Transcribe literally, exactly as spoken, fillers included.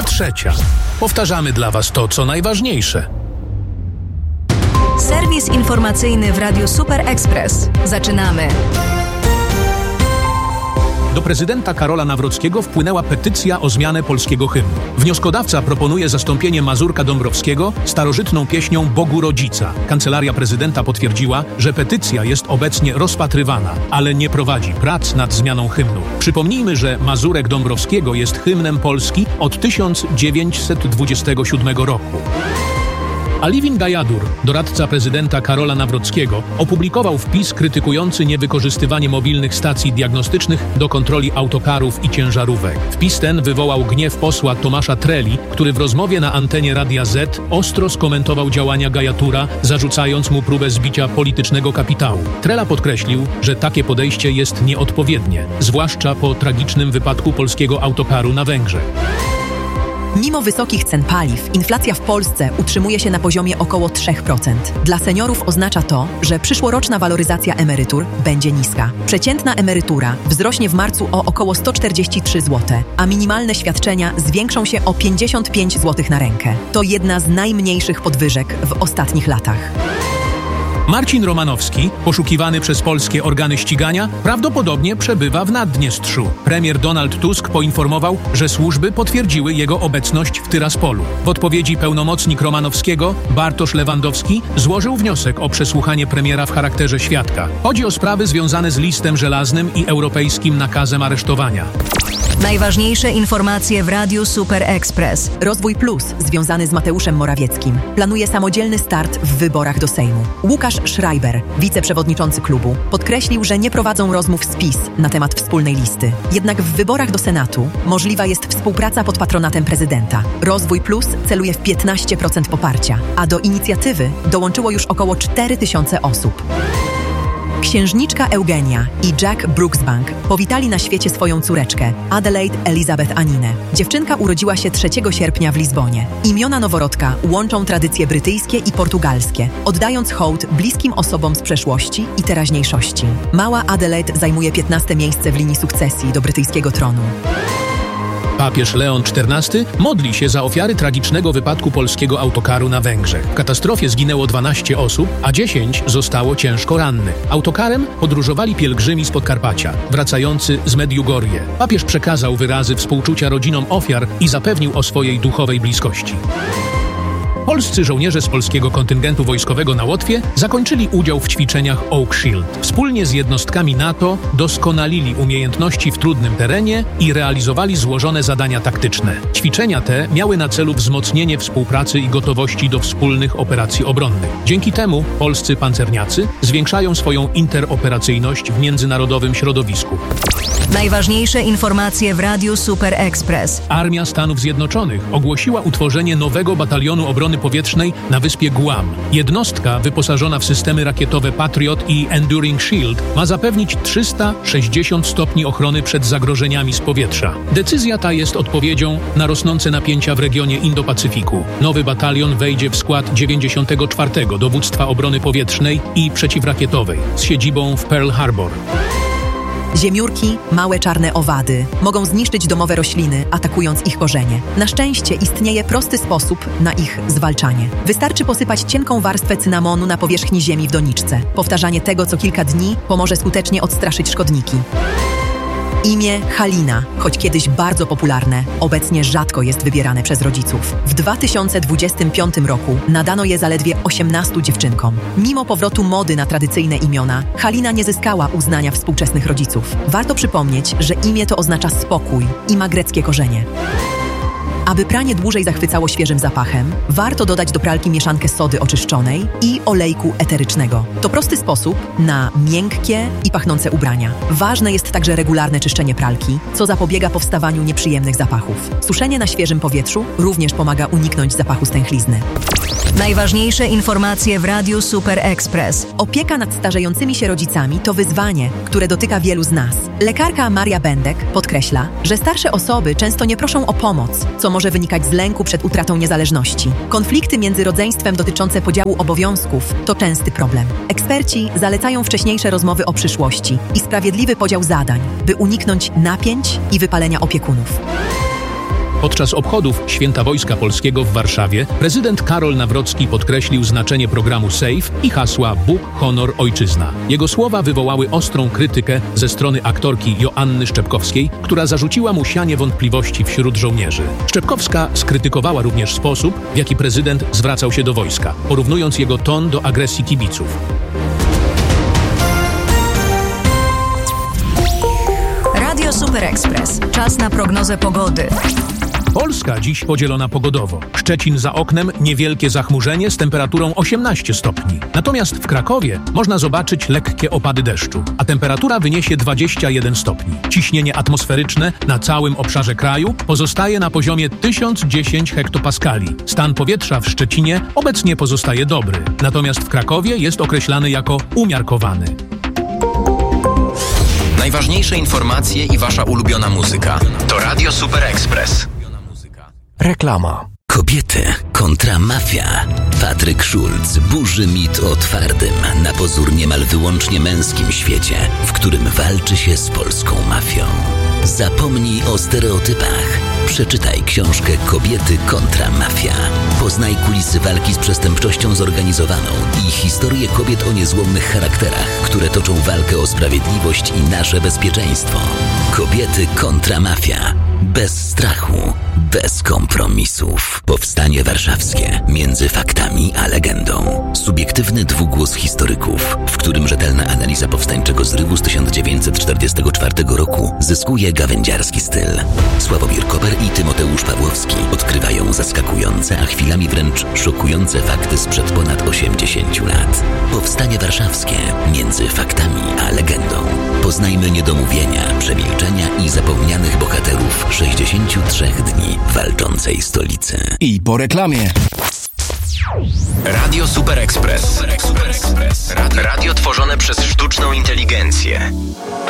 trzecia. Powtarzamy dla Was to, co najważniejsze. Serwis informacyjny w Radiu Super Express. Zaczynamy. Do prezydenta Karola Nawrockiego wpłynęła petycja o zmianę polskiego hymnu. Wnioskodawca proponuje zastąpienie Mazurka Dąbrowskiego starożytną pieśnią Bogu Rodzica. Kancelaria prezydenta potwierdziła, że petycja jest obecnie rozpatrywana, ale nie prowadzi prac nad zmianą hymnu. Przypomnijmy, że Mazurek Dąbrowskiego jest hymnem Polski od tysiąc dziewięćset dwudziestego siódmego roku. Alivin Gajadur, doradca prezydenta Karola Nawrockiego, opublikował wpis krytykujący niewykorzystywanie mobilnych stacji diagnostycznych do kontroli autokarów i ciężarówek. Wpis ten wywołał gniew posła Tomasza Treli, który w rozmowie na antenie Radia Z ostro skomentował działania Gajadura, zarzucając mu próbę zbicia politycznego kapitału. Trela podkreślił, że takie podejście jest nieodpowiednie, zwłaszcza po tragicznym wypadku polskiego autokaru na Węgrzech. Mimo wysokich cen paliw, inflacja w Polsce utrzymuje się na poziomie około trzy procent. Dla seniorów oznacza to, że przyszłoroczna waloryzacja emerytur będzie niska. Przeciętna emerytura wzrośnie w marcu o około sto czterdzieści trzy złote, a minimalne świadczenia zwiększą się o pięćdziesiąt pięć złotych na rękę. To jedna z najmniejszych podwyżek w ostatnich latach. Marcin Romanowski, poszukiwany przez polskie organy ścigania, prawdopodobnie przebywa w Naddniestrzu. Premier Donald Tusk poinformował, że służby potwierdziły jego obecność w Tyraspolu. W odpowiedzi pełnomocnik Romanowskiego, Bartosz Lewandowski, złożył wniosek o przesłuchanie premiera w charakterze świadka. Chodzi o sprawy związane z listem żelaznym i europejskim nakazem aresztowania. Najważniejsze informacje w Radiu Super Express. Rozwój Plus, związany z Mateuszem Morawieckim, planuje samodzielny start w wyborach do Sejmu. Łukasz Schreiber, wiceprzewodniczący klubu, podkreślił, że nie prowadzą rozmów z PiS na temat wspólnej listy. Jednak w wyborach do Senatu możliwa jest współpraca pod patronatem prezydenta. Rozwój Plus celuje w piętnaście procent poparcia, a do inicjatywy dołączyło już około cztery tysiące osób. Księżniczka Eugenia i Jack Brooksbank powitali na świecie swoją córeczkę, Adelaide Elizabeth Aninę. Dziewczynka urodziła się trzeciego sierpnia w Lizbonie. Imiona noworodka łączą tradycje brytyjskie i portugalskie, oddając hołd bliskim osobom z przeszłości i teraźniejszości. Mała Adelaide zajmuje piętnaste miejsce w linii sukcesji do brytyjskiego tronu. Papież Leon czternasty modli się za ofiary tragicznego wypadku polskiego autokaru na Węgrzech. W katastrofie zginęło dwanaście osób, a dziesięć zostało ciężko rannych. Autokarem podróżowali pielgrzymi z Podkarpacia, wracający z Mediugorje. Papież przekazał wyrazy współczucia rodzinom ofiar i zapewnił o swojej duchowej bliskości. Polscy żołnierze z polskiego kontyngentu wojskowego na Łotwie zakończyli udział w ćwiczeniach Oak Shield. Wspólnie z jednostkami NATO doskonalili umiejętności w trudnym terenie i realizowali złożone zadania taktyczne. Ćwiczenia te miały na celu wzmocnienie współpracy i gotowości do wspólnych operacji obronnych. Dzięki temu polscy pancerniacy zwiększają swoją interoperacyjność w międzynarodowym środowisku. Najważniejsze informacje w Radiu Super Express. Armia Stanów Zjednoczonych ogłosiła utworzenie nowego batalionu obrony powietrznej na wyspie Guam. Jednostka wyposażona w systemy rakietowe Patriot i Enduring Shield ma zapewnić trzysta sześćdziesiąt stopni ochrony przed zagrożeniami z powietrza. Decyzja ta jest odpowiedzią na rosnące napięcia w regionie Indo-Pacyfiku. Nowy batalion wejdzie w skład dziewięćdziesiątego czwartego Dowództwa Obrony Powietrznej i Przeciwrakietowej z siedzibą w Pearl Harbor. Ziemiórki, małe czarne owady, mogą zniszczyć domowe rośliny, atakując ich korzenie. Na szczęście istnieje prosty sposób na ich zwalczanie. Wystarczy posypać cienką warstwę cynamonu na powierzchni ziemi w doniczce. Powtarzanie tego co kilka dni pomoże skutecznie odstraszyć szkodniki. Imię Halina, choć kiedyś bardzo popularne, obecnie rzadko jest wybierane przez rodziców. W dwa tysiące dwudziestym piątym roku nadano je zaledwie osiemnastu dziewczynkom. Mimo powrotu mody na tradycyjne imiona, Halina nie zyskała uznania współczesnych rodziców. Warto przypomnieć, że imię to oznacza spokój i ma greckie korzenie. Aby pranie dłużej zachwycało świeżym zapachem, warto dodać do pralki mieszankę sody oczyszczonej i olejku eterycznego. To prosty sposób na miękkie i pachnące ubrania. Ważne jest także regularne czyszczenie pralki, co zapobiega powstawaniu nieprzyjemnych zapachów. Suszenie na świeżym powietrzu również pomaga uniknąć zapachu stęchlizny. Najważniejsze informacje w Radiu Super Express. Opieka nad starzejącymi się rodzicami to wyzwanie, które dotyka wielu z nas. Lekarka Maria Bendek podkreśla, że starsze osoby często nie proszą o pomoc, co może wynikać z lęku przed utratą niezależności. Konflikty między rodzeństwem dotyczące podziału obowiązków to częsty problem. Eksperci zalecają wcześniejsze rozmowy o przyszłości i sprawiedliwy podział zadań, by uniknąć napięć i wypalenia opiekunów. Podczas obchodów Święta Wojska Polskiego w Warszawie prezydent Karol Nawrocki podkreślił znaczenie programu SAFE i hasła Bóg, honor, ojczyzna. Jego słowa wywołały ostrą krytykę ze strony aktorki Joanny Szczepkowskiej, która zarzuciła mu sianie wątpliwości wśród żołnierzy. Szczepkowska skrytykowała również sposób, w jaki prezydent zwracał się do wojska, porównując jego ton do agresji kibiców. Radio Super Express. Czas na prognozę pogody. Polska dziś podzielona pogodowo. Szczecin za oknem niewielkie zachmurzenie z temperaturą osiemnaście stopni. Natomiast w Krakowie można zobaczyć lekkie opady deszczu, a temperatura wyniesie dwadzieścia jeden stopni. Ciśnienie atmosferyczne na całym obszarze kraju pozostaje na poziomie tysiąc dziesięć hektopaskali. Stan powietrza w Szczecinie obecnie pozostaje dobry, natomiast w Krakowie jest określany jako umiarkowany. Najważniejsze informacje i wasza ulubiona muzyka to Radio Super Express. Reklama. Kobiety kontra mafia. Patryk Schulz burzy mit o twardym, na pozór niemal wyłącznie męskim świecie, w którym walczy się z polską mafią. Zapomnij o stereotypach. Przeczytaj książkę Kobiety kontra mafia. Poznaj kulisy walki z przestępczością zorganizowaną i historię kobiet o niezłomnych charakterach, które toczą walkę o sprawiedliwość i nasze bezpieczeństwo. Kobiety kontra mafia. Bez strachu, bez kompromisów. Powstanie warszawskie. Między faktami a legendą. Subiektywny dwugłos historyków, w którym rzetelna analiza powstańczego zrywu z tysiąc dziewięćset czterdziestego czwartego roku zyskuje gawędziarski styl. Sławomir Koper i Tymoteusz Pawłowski odkrywają zaskakujące, a chwilami wręcz szokujące fakty sprzed ponad osiemdziesięciu lat. Powstanie warszawskie. Między faktami a legendą. Poznajmy niedomówienia, przemilczenia i zapomnianych bohaterów sześćdziesięciu trzech dni walczącej stolicy. I po reklamie. Radio Super Express. Radio tworzone przez sztuczną inteligencję.